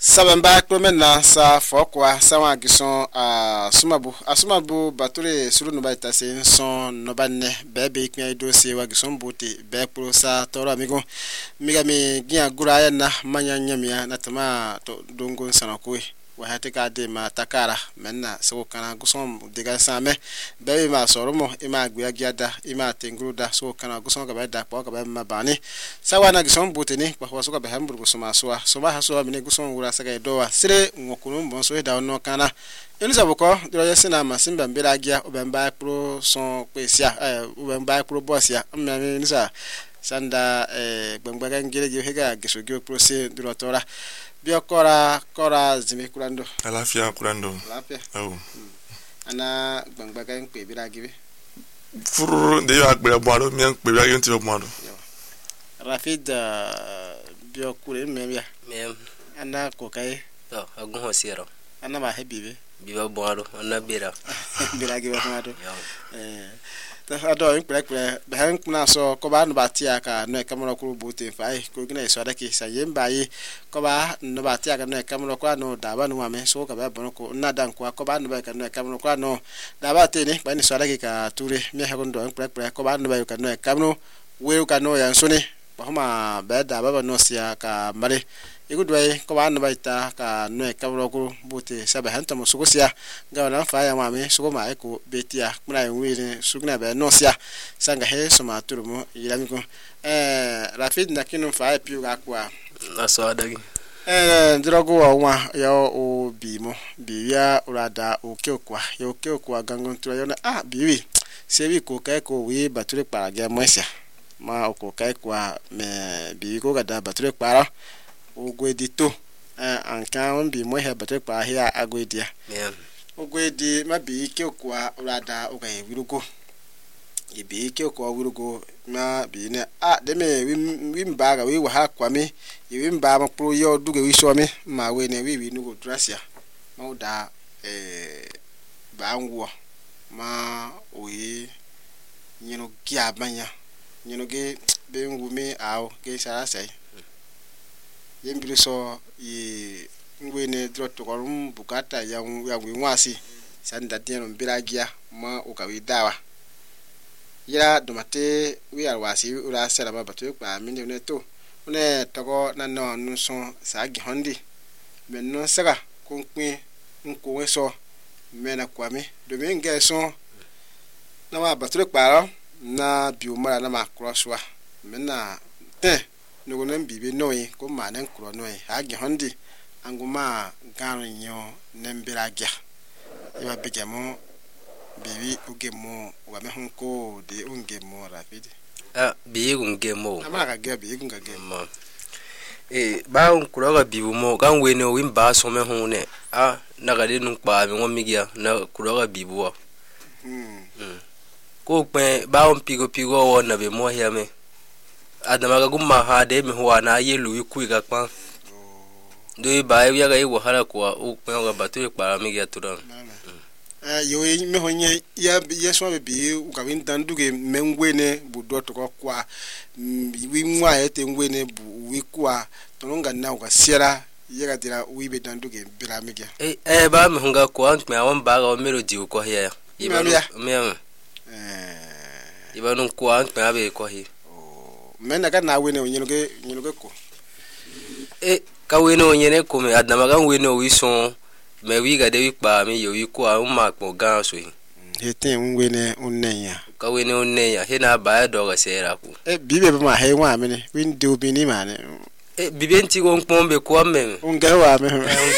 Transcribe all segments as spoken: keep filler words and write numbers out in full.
Sabamba kromena sa fokwa sawa gison a sumabu asumabu batule suru no baita se son no banne bebe iknya dosi wa gison buti be pro sa toro amigo miga mi giya guraya na manya nyamia na tama to dongo sanakoi wa hate ka de ma takara menna so kana gusom diga same bebe ma soromo ima gya gyada ima tengruda so kana gusom ka beda kwa ka ma bani sawa na gison buti ni kwa so ka be hamburu gusoma so so ba so amine gusom gura saka dowa sire ngokunu bonso e da no kana elisa boko diro yesina masimba mbira gya obemba pro son kwesia eh obemba pro bosia mmami nisa sanda eh gbangbaga ngire je hega giso gyo pro se diro tora bio kora kora zime kurando alafia kurando alafia oh ana gbangbaga nkpe bira gibe furu de yo akpe boado mi nkpe bira yonti boado Rafid bio kure memia mem ana kokai to agun hosiro ana ma hebibe biba boado ana bira bira gibe boado eh ado nkpe kpe behan kuna so ko ba no batia ka no kamera kuru buti fai ko gina so adaki sa yemba yi ko ba no batia ka no kamera kwa no daba no ame so ka ba bono ko na dan kwa ko ba no ba ka no kamera kwa no daba te ni ba ni so adaki ka ture mi ha ko ndo nkpe kpe ko ba no ba ka no kamera we ka no ya so ni ba ma ba daba ba no sia ka mare igudwai ko ba no baita ka no kamera kuru buti sabe hanta mo sugo sia ga na fa ya mame sugo ma ko betia muna yin sugna be no sia sanga he so ma turumo yiramiko eh Rafid na kinu fa piu ga kwa aso adagi eh drogo wa wa ya o bimo biya urada o kyokwa yo kyokwa gangon tro yo na ah biwi sebi ko kai ko wi bature para ga mosia ma o ko kai kwa me bi ko ga da bature para ogwedito eh anka on bi mo he bature para hia agwedia mem ogwedi mabi kyokwa urada o ga wirugo ibi kyokwa wirugo na bi ne ah de me wi mbaga wi wa ha kwame wi mba ma pro yo duge wi so me ma we ne wi wi nugo trasia ma uda eh bangwo ma oyi nyino gia banya nyino ge be ngumi aw ge sara sai yembiri so yi ngwene drot ko rum bukata ya ya ngwasi sanda tieno mbiragia ma ukawidawa ya domate wi arwasi ura sera ba batu pa mini ne to ne togo na no nso sa gi hondi men no sera kunpin nko weso mena kwame do me nge so na ma batu pa na biu mara na ma crosswa mena te no no bibi noyi ko ma na nkro noyi ha gi hondi anguma garinyo nembiragia iba bigemo bibi ugemo wa mehunko de ungemo Rafid ah bi ungemo amaka ga bi unga gemo eh ba unkuro ga bibu mo kan we ne wimba so mehune ah naga de nun pa mi ngomigia na kuro ga bibu wa mm ko pe ba on pigo pigo wona be mo hia me adama ga gumma ha de mi huwa na yelu yiku ga pan do ba ya ga yiwo hala kwa o pe ga batu pa mi ga turan eh yo me honye ya ya so be u ka win dan duge mengwene bu dot ko kwa wi nwa ete ngwene bu wi kwa tonga na ga siera yega dira wi be dan duge bira mi ga eh eh ba mi hunga ko an me awon ba ga melody ko hiya iba me eh iba nun ko an me abe ko hi mena ka na wene onyenuge nyenuge ko eh ka wene onyene ko me adama ga wene o wi son me wi ga de wi pa mi yo wi ko a ma po gan so yi hete wene onnenya ka wene onnenya he na ba do ga sera ku eh bibe ba ma he wa me ne win do bi ni ma ne eh bibe nti ko npombe ko me unga wa me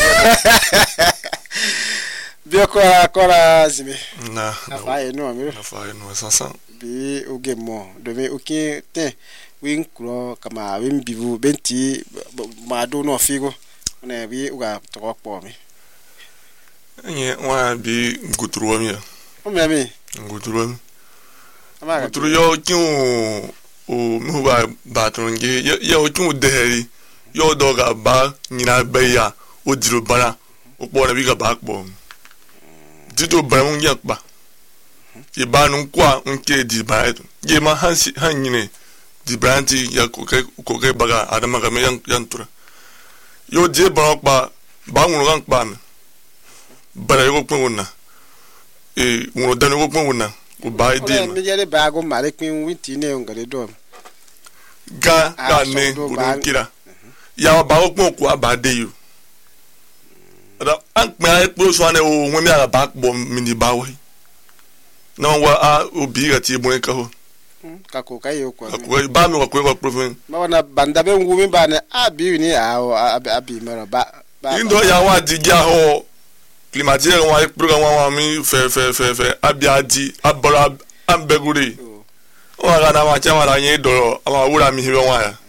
bio ko kora zime na afa e no me afa e no sansan bi ugemo do me uki te win kro kama win bibu benti ma do no figo ne bi uga to ko mi nye wa bi ngutruwa mi o me mi ngutruwa ama ngutru yo kin o mu ba batronge yo kin de yo do ga ba nyina beya o diro bara o po na bi ga ba po dito bara un yakba ye ba nun kwa unke di ba ye ma hansi hanyine di branti ya ko ke ko ke baga adama ga me yan yan tura yo je ba pa ba ngunu kan kpam bara yo ko nguna e ngunu dan yo ko nguna ko ba ide mi jere ba go mare pin winti ne ngare do ga ga ne ko kira ya ba ko ko ba de yo ada an ma e pro so ane o nwe mi ara ba bo mi ni ba we na wa a obi ga ti bo ka ho ka ko ka yo ko ko ba mi ko ko profen ma wana banda be ngumi ba ne abi ni a abi mero ba indo ya wa di ja ho climatiseur wa program wa mi fe fe fe fe abi adi abora ambeguri o ga na ma chama la yin do ama wura mi he wa ya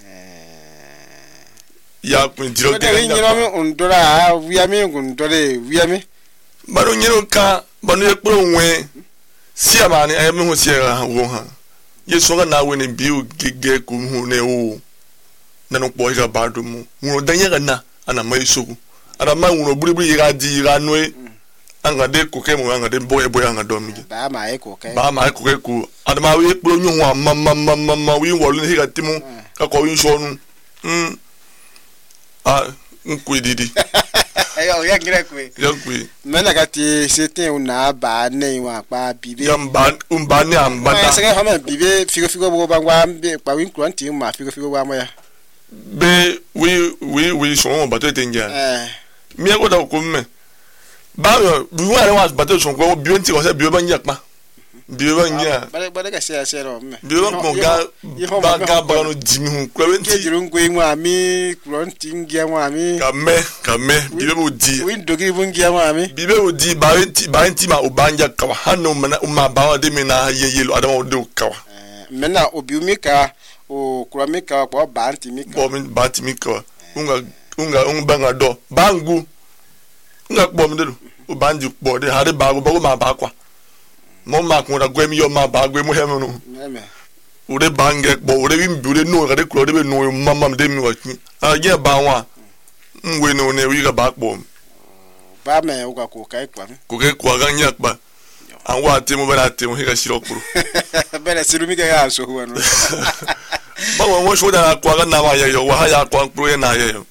ya kun jiro de ni no mi undora wiya mi gundore wiya mi baro nyiro ka banu e pro nwe si amani e mi hu si ha wo ha ye so ga na we ni biu gege ku hu ne o na no po ga ba do mu wo dan ye ga na ana mai so ana ma wo buri buri ga di ga no e anga de ku ke mu anga de boy boy anga do mi ba ma e ku ke ba ma e ku ke ku ana ma we pro nyu ho ma ma ma ma wi wo lu ni ga timu ka ko wi so nu mm ah nkwididi ayo ya ngire kwe ya kwe mena kati c'était una ba ne wa pa bibe ya mba umba ne amba ba se ha me bibe figo figo bo bangwa mbe pa win kwanti ma figo figo wa mo ya be we we we so mo bato tenja eh mi e ko da ko me ba yo bi wa re wa bato so ko bi on ti ko se bi ba nyak pa bi ba nya ba ba ka se se ro me bi ba ko ga ba ga ba no jimi hu ko wen ke ti jiru ngwe nwa mi kwanti ngia nwa mi ka me ka me bi be di win dogi bun ngia nwa mi bi be di ba ti ba ti ma obanja ka wa hanu ma ma ba de me na ye yelo adama de ka wa mena obi mi ka o kura mi ka ko ba anti mi ka bo mi ba ti mi ka unga unga un banga do bangu unga bo mi de o banji bo de ha de ba go ba go ma ba kwa mo ma ko da gwemi yo ma ba gwe mo he no meme ure bange bo ure bi mbure no ga de kro de be no mama de mi wa ki a je ba wa ngwe no ne wi ga ba bo ba me o ka ko kai kwa ko ke kwa ga nya pa an wa te mo ba te mo he ga shiro kuro bele siru mi ka ya so huwa no ba wa mo sho da kwa ga na ma ya yo wa ha ya kwa kuro ye na ye yo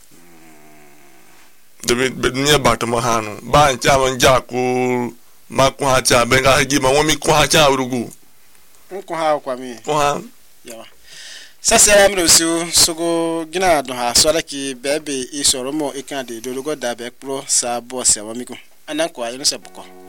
de be nya ba to mo ha no ba ncha mo nja ku ma ko ha cha be ga gi ma wo mi ko ha cha urugu nko ha kwa mi ko ha yawa sasa amro su sugo gina do ha so la ki bebe isoro mo ikan de do go da be pro sa bo se wa mi ko anan ko ayo se boko